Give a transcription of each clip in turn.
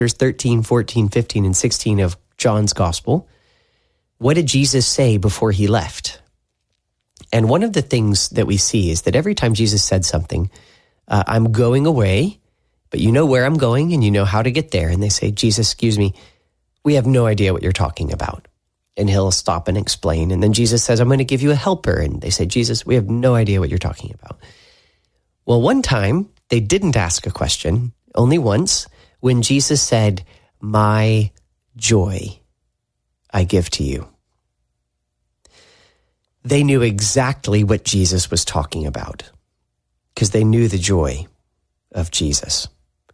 Verse 13, 14, 15, and 16 of John's Gospel. What did Jesus say before he left? And one of the things that we see is that every time Jesus said something, I'm going away, but you know where I'm going and you know how to get there. And they say, Jesus, excuse me, we have no idea what you're talking about. And he'll stop and explain. And then Jesus says, I'm going to give you a helper. And they say, Jesus, we have no idea what you're talking about. Well, one time they didn't ask a question, only once, when Jesus said, my joy I give to you. They knew exactly what Jesus was talking about because they knew the joy of Jesus.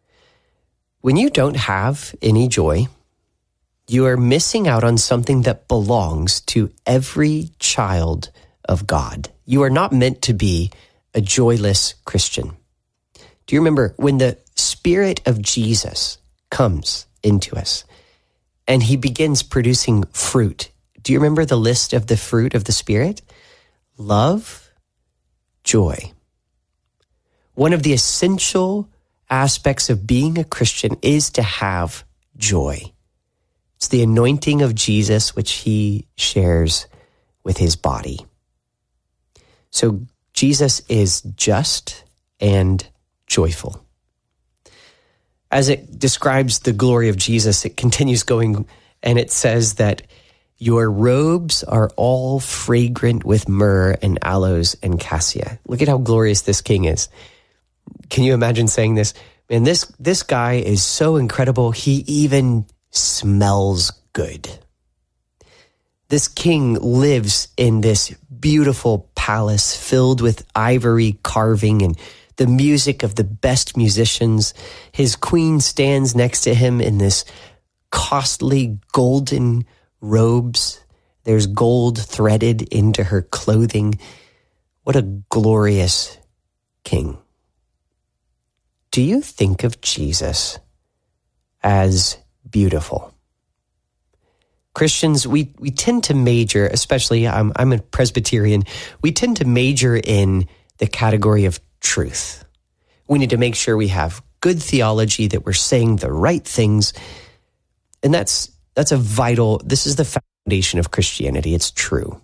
When you don't have any joy, you are missing out on something that belongs to every child of God. You are not meant to be a joyless Christian. Do you remember when the Spirit of Jesus comes into us and he begins producing fruit? Do you remember the list of the fruit of the Spirit? Love, joy. One of the essential aspects of being a Christian is to have joy. It's the anointing of Jesus, which he shares with his body. So Jesus is just and joyful. As it describes the glory of Jesus, it continues going, and it says that your robes are all fragrant with myrrh and aloes and cassia. Look at how glorious this king is. Can you imagine saying this? Man, this guy is so incredible, he even smells good. This king lives in this beautiful palace filled with ivory carving and the music of the best musicians. His queen stands next to him in this costly golden robes. There's gold threaded into her clothing. What a glorious king. Do you think of Jesus as beautiful? Christians, we tend to major, especially I'm a Presbyterian, we tend to major in the category of truth. We need to make sure we have good theology, that we're saying the right things. And that's a vital, this is the foundation of Christianity. It's true.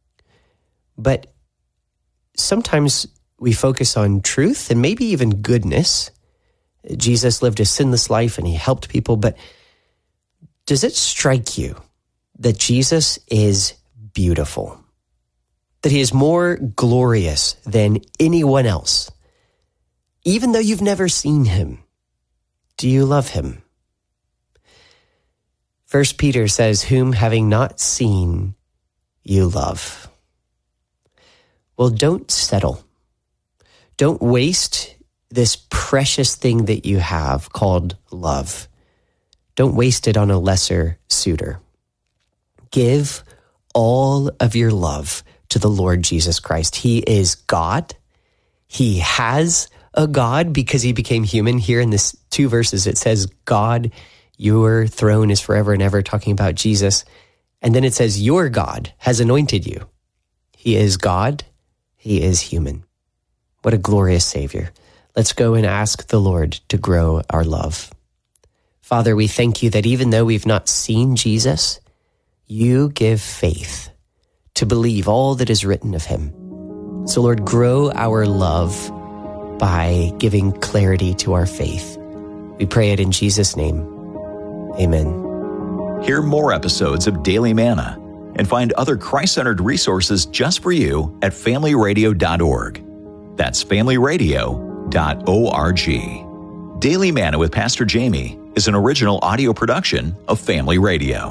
But sometimes we focus on truth and maybe even goodness. Jesus lived a sinless life and he helped people, but does it strike you that Jesus is beautiful? That he is more glorious than anyone else? Even though you've never seen him, do you love him? 1 Peter says, whom having not seen, you love. Well, don't settle. Don't waste this precious thing that you have called love. Don't waste it on a lesser suitor. Give all of your love to the Lord Jesus Christ. He is God. He has a God because he became human. Here in this 2 verses, it says, God, your throne is forever and ever, talking about Jesus. And then it says, your God has anointed you. He is God. He is human. What a glorious Savior. Let's go and ask the Lord to grow our love. Father, we thank you that even though we've not seen Jesus, you give faith to believe all that is written of him. So Lord, grow our love by giving clarity to our faith. We pray it in Jesus' name. Amen. Hear more episodes of Daily Manna and find other Christ-centered resources just for you at familyradio.org. That's familyradio.org. Daily Manna with Pastor Jamie is an original audio production of Family Radio.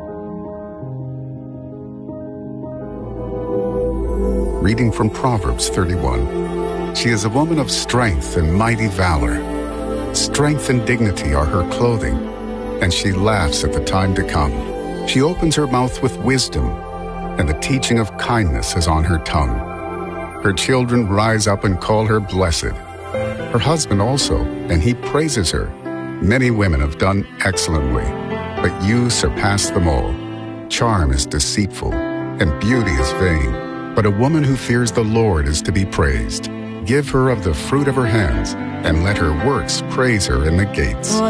Reading from Proverbs 31. She is a woman of strength and mighty valor. Strength and dignity are her clothing, and she laughs at the time to come. She opens her mouth with wisdom, and the teaching of kindness is on her tongue. Her children rise up and call her blessed. Her husband also, and he praises her. Many women have done excellently, but you surpass them all. Charm is deceitful, and beauty is vain, but a woman who fears the Lord is to be praised. Give her of the fruit of her hands, and let her works praise her in the gates.